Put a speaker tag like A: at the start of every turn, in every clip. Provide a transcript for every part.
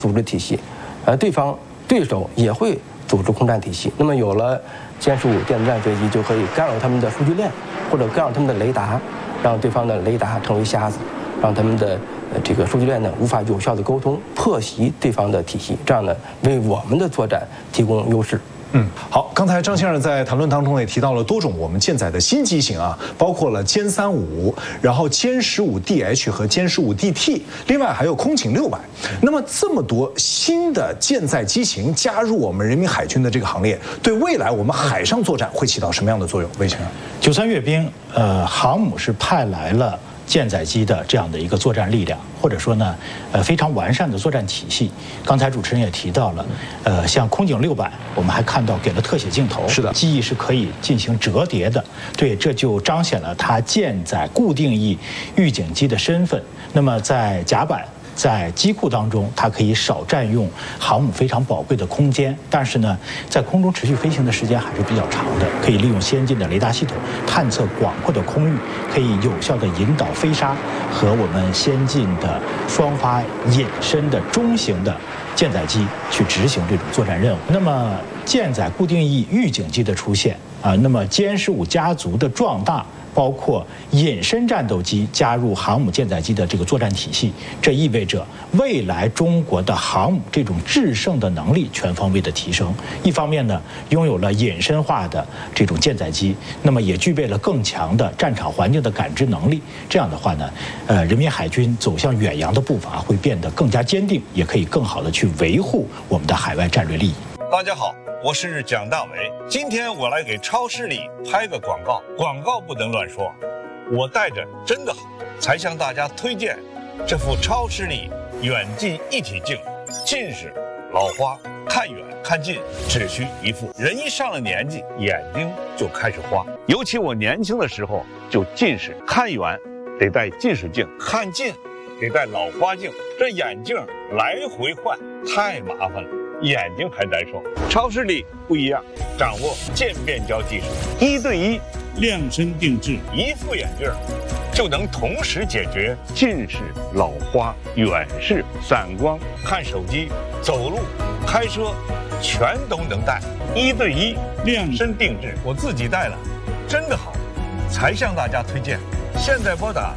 A: 组织体系，对手也会组织空战体系。那么有了歼15电子战飞机，就可以干扰他们的数据链，或者干扰他们的雷达，让对方的雷达成为瞎子，让他们的这个数据链呢无法有效的沟通，破袭对方的体系，这样呢为我们的作战提供优势。
B: 好，刚才张先生在谈论当中也提到了多种我们舰载的新机型啊，包括了歼35，然后歼15DH 和歼15DT，另外还有空警600。那么这么多新的舰载机型加入我们人民海军的这个行列，对未来我们海上作战会起到什么样的作用？魏先生
C: ，93阅兵，航母是派来了舰载机的这样的一个作战力量，或者说呢，非常完善的作战体系。刚才主持人也提到了，像空警600，我们还看到给了特写镜头，
B: 是的，
C: 机翼是可以进行折叠的，对，这就彰显了它舰载固定翼预警机的身份。那么在甲板，在机库当中，它可以少占用航母非常宝贵的空间，但是呢，在空中持续飞行的时间还是比较长的，可以利用先进的雷达系统探测广阔的空域，可以有效地引导飞鲨和我们先进的双发隐身的中型的舰载机去执行这种作战任务。那么舰载固定翼预警机的出现啊，那么歼15家族的壮大，包括隐身战斗机加入航母舰载机的这个作战体系，这意味着未来中国的航母这种制胜的能力全方位的提升。一方面呢，拥有了隐身化的这种舰载机，那么也具备了更强的战场环境的感知能力。这样的话呢，人民海军走向远洋的步伐会变得更加坚定，也可以更好的去维护我们的海外战略利益。
D: 大家好，我是蒋大为，今天我来给超视力拍个广告，广告不能乱说，我带着真的好，才向大家推荐这副超视力远近一体镜，近视、老花、看远看近只需一副。人一上了年纪，眼睛就开始花，尤其我年轻的时候就近视，看远得戴近视镜，看近得戴老花镜，这眼镜来回换太麻烦了，眼睛还难受。超视力不一样，掌握渐变焦技术，1对1量身定制，一副眼镜就能同时解决近视、老花、远视、散光、看手机、走路、开车，全都能戴。1对1量身定制，我自己戴了，真的好，才向大家推荐。现在拨打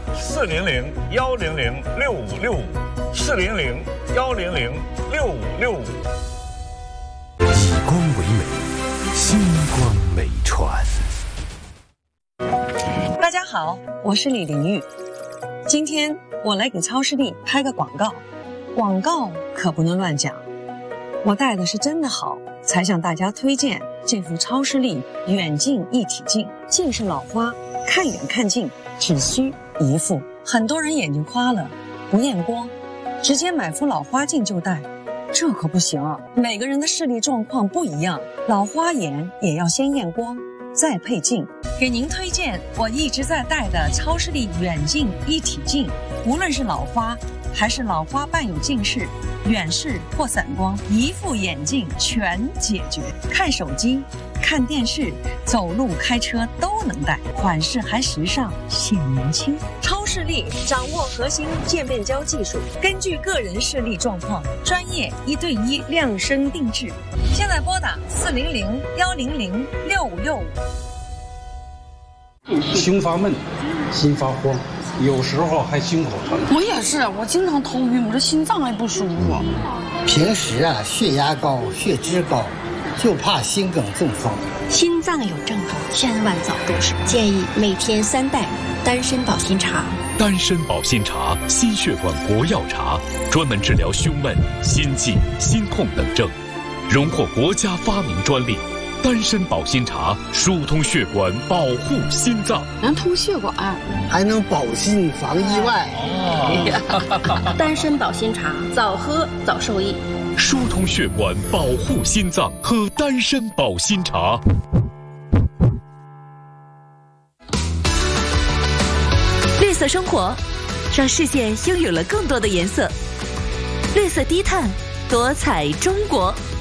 D: 400-100-6565，400-100-6565。
E: 以光为美，星光美传。
F: 大家好，我是李玲玉。今天我来给超视力拍个广告，广告可不能乱讲。我戴的是真的好，才向大家推荐这副超视力远近一体镜。近视老花，看远看近只需一副。很多人眼睛花了，不验光，直接买副老花镜就戴，这可不行啊！每个人的视力状况不一样，老花眼也要先验光，再配镜。给您推荐我一直在戴的超视力远近一体镜，无论是老花还是老花伴有近视、远视或散光，一副眼镜全解决。看手机、看电视、走路、开车都能戴，款式还时尚，显年轻。超视力掌握核心渐变焦技术，根据个人视力状况，专业1对1量身定制。现在拨打400-100-6565。
G: 胸发闷，心发慌，有时候还心口疼。
H: 我也是，我经常头晕，我这心脏还不舒服。
I: 平时血压高、血脂高，就怕心梗中风。
J: 心脏有症状，千万早入手。建议每天3袋丹参保心茶。
E: 丹参保心茶，心血管国药茶，专门治疗胸闷、心悸、心痛等症，荣获国家发明专利。丹参保心茶疏通血管，保护心脏，
H: 能通血管，
I: 还能保心防意外。
J: 丹参保心茶，早喝早受益。
E: 疏通血管，保护心脏，喝丹参保心茶。
K: 绿色生活，让世界拥有了更多的颜色。绿色低碳，多彩中国。